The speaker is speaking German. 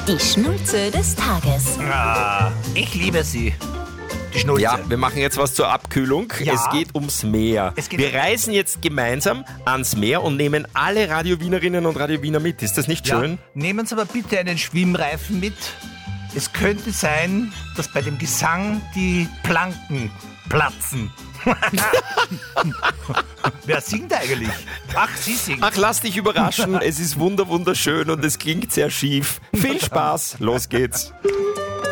Die Schnulze des Tages. Ah, ich liebe sie. Die Schnulze. Ja, wir machen jetzt was zur Abkühlung. Ja. Es geht ums Meer. Wir reisen jetzt gemeinsam ans Meer und nehmen alle Radio Wienerinnen und Radio Wiener mit. Ist das nicht schön? Ja, nehmen Sie aber bitte einen Schwimmreifen mit. Es könnte sein, dass bei dem Gesang die Planken platzen. Wer singt eigentlich? Ach, Sie singen. Ach, lass dich überraschen. Es ist wunderschön und es klingt sehr schief. Viel Spaß. Los geht's.